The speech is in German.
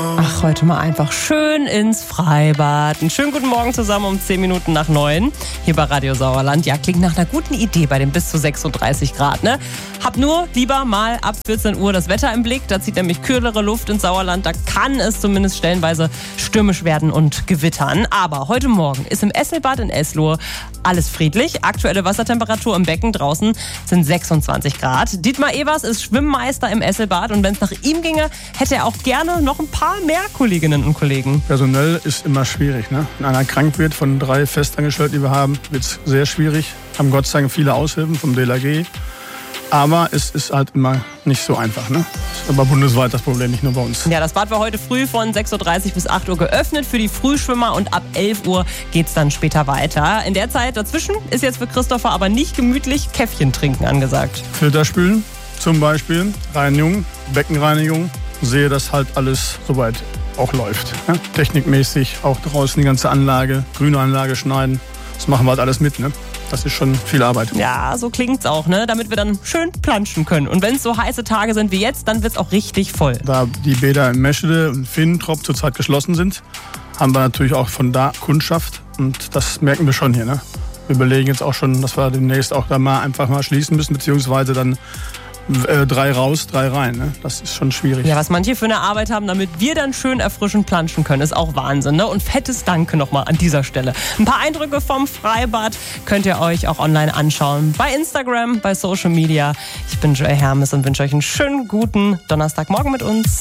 Ach, heute mal einfach schön ins Freibad. Einen schönen guten Morgen zusammen um 10 Minuten nach 9. Hier bei Radio Sauerland. Ja, klingt nach einer guten Idee bei den bis zu 36 Grad, ne? Hab nur lieber mal ab 14 Uhr das Wetter im Blick. Da zieht nämlich kühlere Luft ins Sauerland. Da kann es zumindest stellenweise stürmisch werden und gewittern. Aber heute Morgen ist im Esselbad in Eslohe alles friedlich. Aktuelle Wassertemperatur im Becken draußen sind 26 Grad. Dietmar Evers ist Schwimmmeister im Esselbad und wenn es nach ihm ginge, hätte er auch gerne noch ein paar mehr Kolleginnen und Kollegen. Personell ist immer schwierig, ne? Wenn einer krank wird von 3 Festangestellten, die wir haben, wird es sehr schwierig. Haben Gott sei Dank viele Aushilfen vom DLRG. Aber es ist halt immer nicht so einfach, ne? Das ist aber bundesweit das Problem, nicht nur bei uns. Ja, das Bad war heute früh von 6.30 Uhr bis 8 Uhr geöffnet für die Frühschwimmer und ab 11 Uhr geht's dann später weiter. In der Zeit dazwischen ist jetzt für Christopher aber nicht gemütlich Käffchen trinken angesagt. Filterspülen zum Beispiel, Reinigung, Beckenreinigung. Sehe, dass halt alles soweit auch läuft. Ne? Technikmäßig auch draußen die ganze Anlage, grüne Anlage schneiden. Das machen wir halt alles mit, ne? Das ist schon viel Arbeit. Ja, so klingt's auch, ne? Damit wir dann schön planschen können. Und wenn es so heiße Tage sind wie jetzt, dann wird's auch richtig voll. Da die Bäder in Meschede und Finnentrop zurzeit geschlossen sind, haben wir natürlich auch von da Kundschaft. Und das merken wir schon hier, ne? Wir überlegen jetzt auch schon, dass wir demnächst auch da mal einfach mal schließen müssen, beziehungsweise dann 3 raus, 3 rein. Ne? Das ist schon schwierig. Ja, was manche für eine Arbeit haben, damit wir dann schön erfrischend planschen können, ist auch Wahnsinn. Ne? Und fettes Danke nochmal an dieser Stelle. Ein paar Eindrücke vom Freibad könnt ihr euch auch online anschauen. Bei Instagram, bei Social Media. Ich bin Joy Hermes und wünsche euch einen schönen guten Donnerstagmorgen mit uns.